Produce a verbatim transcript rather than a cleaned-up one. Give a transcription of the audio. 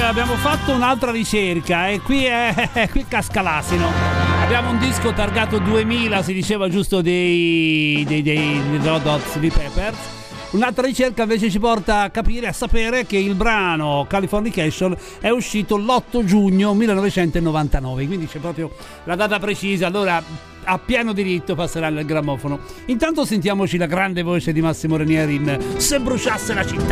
abbiamo fatto un'altra ricerca e qui è qui casca l'asino. Abbiamo un disco targato duemila, si diceva giusto, dei dei, dei, dei Red Hot Chili Peppers. Un'altra ricerca invece ci porta a capire, a sapere che il brano Californication è uscito l'otto giugno millenovecentonovantanove, quindi c'è proprio la data precisa. Allora a pieno diritto passerà nel grammofono. Intanto sentiamoci la grande voce di Massimo Ranieri in Se bruciasse la città.